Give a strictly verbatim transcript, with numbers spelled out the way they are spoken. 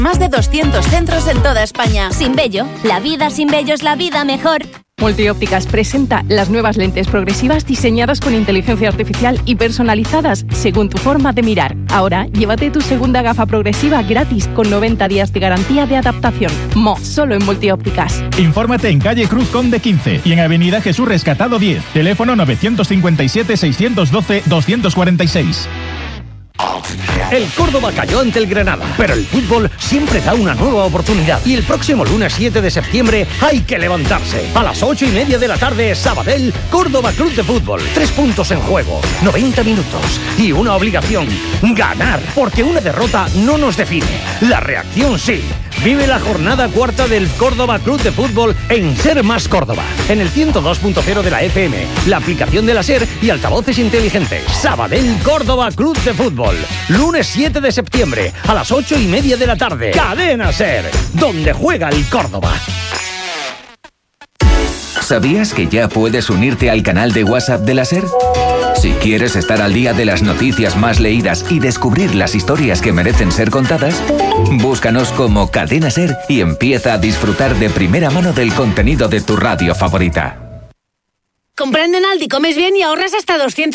Más de doscientos centros en toda España. Sin vello, la vida sin vello es la vida mejor. Multiópticas presenta las nuevas lentes progresivas diseñadas con inteligencia artificial y personalizadas según tu forma de mirar. Ahora, llévate tu segunda gafa progresiva gratis con noventa días de garantía de adaptación. Mo, solo en Multiópticas. Infórmate en calle Cruz Conde quince y en avenida Jesús Rescatado diez. Teléfono novecientos cincuenta y siete, seiscientos doce, doscientos cuarenta y seis. El Córdoba cayó ante el Granada, pero el fútbol siempre da una nueva oportunidad. Y el próximo lunes siete de septiembre hay que levantarse. A las ocho y media de la tarde, Sabadell, Córdoba Club de Fútbol. Tres puntos en juego, noventa minutos y una obligación: ganar, porque una derrota no nos define. La reacción sí. Vive la jornada cuarta del Córdoba Club de Fútbol en Ser Más Córdoba, en el ciento dos punto cero de la F M, la aplicación de la Ser y altavoces inteligentes. Sabadell Córdoba Club de Fútbol, lunes siete de septiembre a las ocho y media de la tarde. Cadena Ser, donde juega el Córdoba. ¿Sabías que ya puedes unirte al canal de WhatsApp de la Ser? Si quieres estar al día de las noticias más leídas y descubrir las historias que merecen ser contadas, búscanos como Cadena Ser y empieza a disfrutar de primera mano del contenido de tu radio favorita. Comprando en Aldi comes bien y ahorras hasta doscientos